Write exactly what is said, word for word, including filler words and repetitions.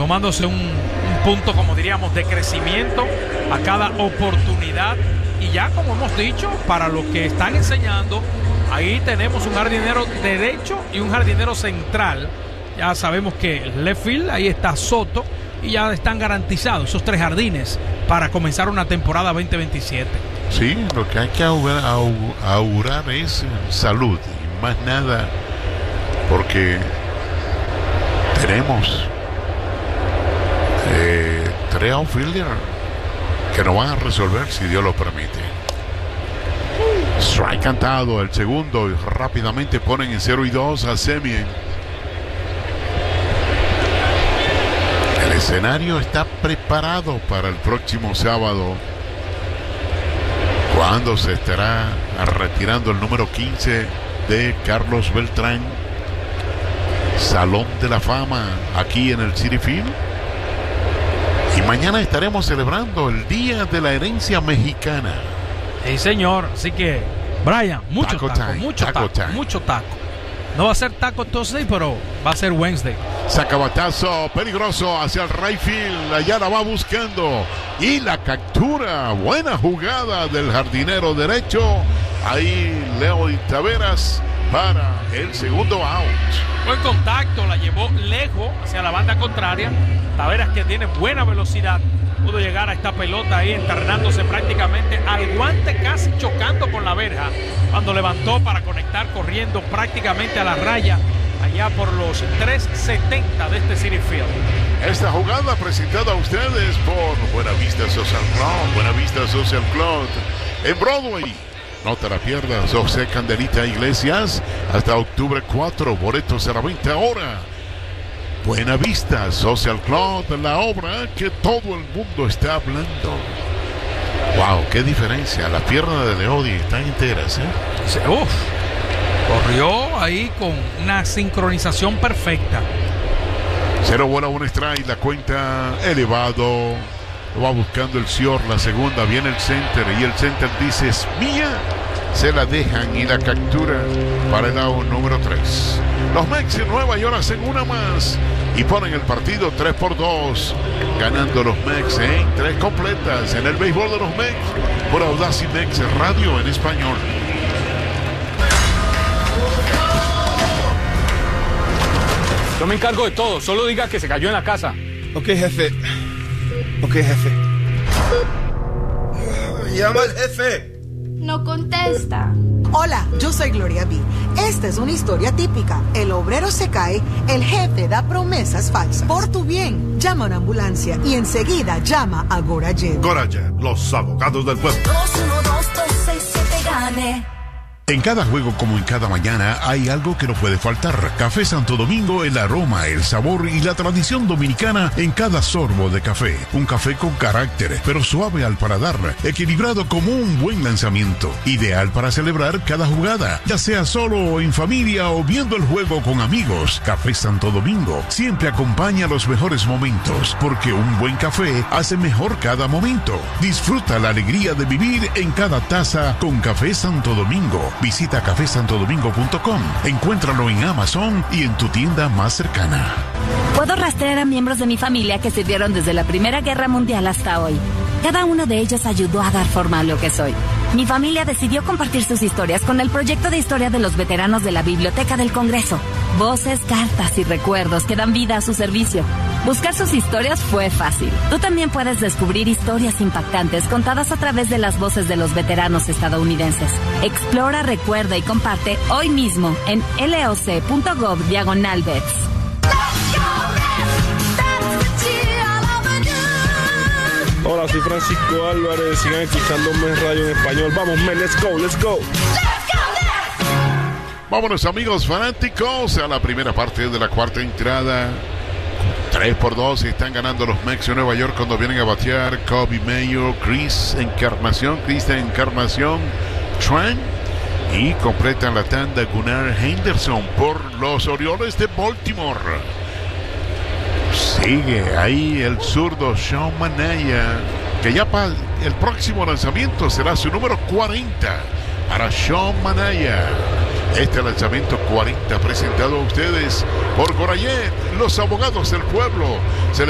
tomándose un, un punto, como diríamos, de crecimiento a cada oportunidad. Y ya, como hemos dicho, para los que están enseñando, ahí tenemos un jardinero derecho y un jardinero central. Ya sabemos que el left field, ahí está Soto, y ya están garantizados esos tres jardines para comenzar una temporada veinte veintisiete. Sí, lo que hay que augurar, augurar es salud y más nada, porque tenemos eh, tres outfielders que nos van a resolver si Dios lo permite. Strike cantado, el segundo, y rápidamente ponen en cero y dos a Semien. El escenario está preparado para el próximo sábado, cuando se estará retirando el número quince de Carlos Beltrán, Salón de la Fama, aquí en el Citi Field. Y mañana estaremos celebrando el Día de la Herencia Mexicana. Sí, señor. Así que, Brian, mucho Taco taco, time, mucho taco taco, time. mucho taco. No va a ser Taco Tuesday, pero va a ser Wednesday. Sacabatazo peligroso hacia el right field. Allá la va buscando. Y la captura. Buena jugada del jardinero derecho. Ahí Leo Taveras para el segundo out. Buen contacto, la llevó lejos hacia la banda contraria. Taveras, que tiene buena velocidad, pudo llegar a esta pelota ahí, enterrándose prácticamente al guante, casi chocando con la verja, cuando levantó para conectar, corriendo prácticamente a la raya, allá por los tres setenta de este Citi Field. Esta jugada presentada a ustedes por Buenavista Social Club. Buenavista Social Club en Broadway. No te la pierdas. José Candelita Iglesias, hasta octubre cuatro, boletos a la venta ahora. Buenavista Social Club, la obra que todo el mundo está hablando. Wow, qué diferencia. Las piernas de Leody están enteras, ¿eh? Uf, corrió ahí con una sincronización perfecta. Cero bola, un strike, la cuenta elevado. Lo va buscando el Sior, la segunda, viene el center y el center dice es mía. Se la dejan y la captura para el out número tres. Los Mets en Nueva York hacen una más y ponen el partido tres por dos, ganando los Mets en tres completas en el béisbol de los Mets por Audacy Mets Radio en español. Yo me encargo de todo, solo diga que se cayó en la casa. Ok, jefe. Ok, jefe. Llama al jefe. No contesta. Hola, yo soy Gloria B. Esta es una historia típica. El obrero se cae, el jefe da promesas falsas. Por tu bien, llama a una ambulancia y enseguida llama a Gorajet. Gorajet, los abogados del pueblo. dos uno dos dos seis siete gane. En cada juego como en cada mañana hay algo que no puede faltar. Café Santo Domingo, el aroma, el sabor y la tradición dominicana en cada sorbo de café. Un café con carácter, pero suave al paladar, equilibrado como un buen lanzamiento. Ideal para celebrar cada jugada, ya sea solo o en familia o viendo el juego con amigos. Café Santo Domingo siempre acompaña los mejores momentos, porque un buen café hace mejor cada momento. Disfruta la alegría de vivir en cada taza con Café Santo Domingo. Visita café santo domingo punto com. Encuéntralo en Amazon y en tu tienda más cercana. Puedo rastrear a miembros de mi familia que sirvieron desde la Primera Guerra Mundial hasta hoy. Cada uno de ellos ayudó a dar forma a lo que soy. Mi familia decidió compartir sus historias con el proyecto de historia de los veteranos de la Biblioteca del Congreso. Voces, cartas y recuerdos que dan vida a su servicio. Buscar sus historias fue fácil. Tú también puedes descubrir historias impactantes contadas a través de las voces de los veteranos estadounidenses. Explora, recuerda y comparte hoy mismo en loc.gov diagonal vets. Hola, soy Francisco Álvarez. Sigan escuchándome en radio en español. Vamos, men, let's go, let's go. Vámonos, amigos fanáticos, a la primera parte de la cuarta entrada. tres por dos están ganando los Mets de Nueva York cuando vienen a batear Kobe Mayo, Chris Encarnación, Cristian Encarnación, Tran, y completan la tanda Gunnar Henderson por los Orioles de Baltimore. Sigue ahí el zurdo Sean Manaya, que ya para el próximo lanzamiento será su número cuarenta para Sean Manaya. Este lanzamiento cuarenta presentado a ustedes por Gorajet, los abogados del pueblo. Se